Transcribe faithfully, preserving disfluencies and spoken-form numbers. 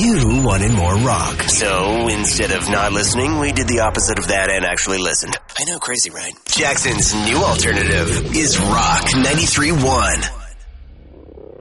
you wanted more rock. So instead of not listening, we did the opposite of that and actually listened. I know, crazy, right? Jackson's new alternative is Rock ninety-three point one.